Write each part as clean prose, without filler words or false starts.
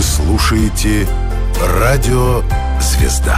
слушаете «Радио Звезда».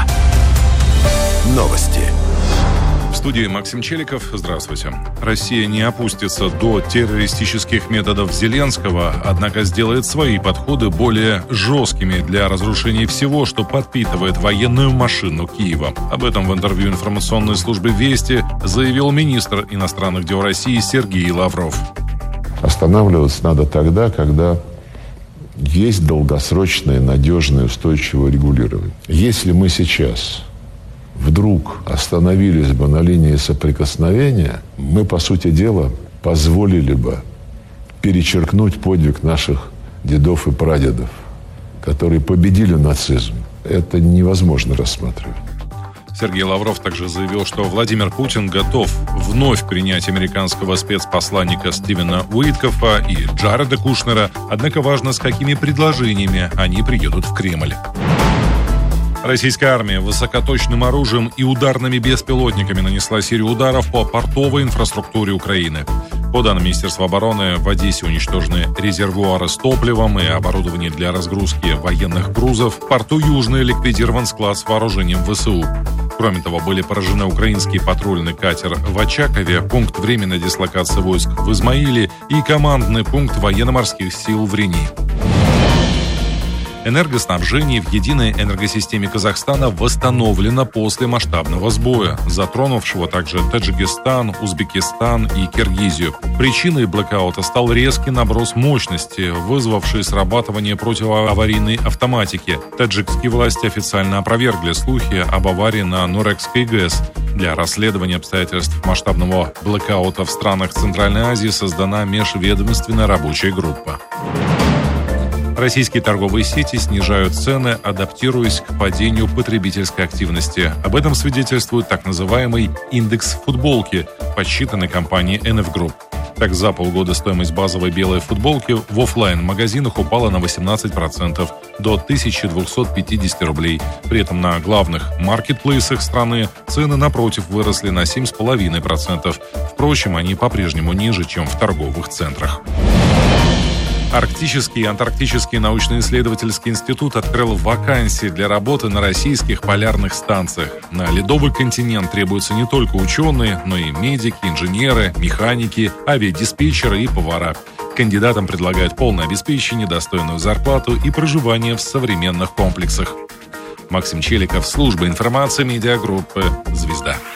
Новости. В студии Максим Челиков. Здравствуйте. Россия не опустится до террористических методов Зеленского, однако сделает свои подходы более жесткими для разрушения всего, что подпитывает военную машину Киева. Об этом в интервью информационной службе «Вести» заявил министр иностранных дел России Сергей Лавров. Останавливаться надо тогда, когда есть долгосрочное, надежное, устойчивое регулирование. Если мы сейчас вдруг остановились бы на линии соприкосновения, мы, по сути дела, позволили бы перечеркнуть подвиг наших дедов и прадедов, которые победили нацизм. Это невозможно рассматривать. Сергей Лавров также заявил, что Владимир Путин готов вновь принять американского спецпосланника Стивена Уиткофа и Джареда Кушнера, однако важно, с какими предложениями они приедут в Кремль. Российская армия высокоточным оружием и ударными беспилотниками нанесла серию ударов по портовой инфраструктуре Украины. По данным Министерства обороны, в Одессе уничтожены резервуары с топливом и оборудование для разгрузки военных грузов. В порту Южный ликвидирован склад с вооружением ВСУ. Кроме того, были поражены украинский патрульный катер в Очакове, пункт временной дислокации войск в Измаиле и командный пункт военно-морских сил в Рени. Энергоснабжение в единой энергосистеме Казахстана восстановлено после масштабного сбоя, затронувшего также Таджикистан, Узбекистан и Киргизию. Причиной блэкаута стал резкий наброс мощности, вызвавший срабатывание противоаварийной автоматики. Таджикские власти официально опровергли слухи об аварии на Нурекской ГЭС. Для расследования обстоятельств масштабного блэкаута в странах Центральной Азии создана межведомственная рабочая группа. Российские торговые сети снижают цены, адаптируясь к падению потребительской активности. Об этом свидетельствует так называемый индекс футболки, подсчитанный компанией NF Group. Так, за полгода стоимость базовой белой футболки в офлайн-магазинах упала на 18%, до 1250 рублей. При этом на главных маркетплейсах страны цены, напротив, выросли на 7,5%. Впрочем, они по-прежнему ниже, чем в торговых центрах. Арктический и Антарктический научно-исследовательский институт открыл вакансии для работы на российских полярных станциях. На ледовый континент требуются не только ученые, но и медики, инженеры, механики, авиадиспетчеры и повара. Кандидатам предлагают полное обеспечение, достойную зарплату и проживание в современных комплексах. Максим Челиков, служба информации медиагруппы «Звезда».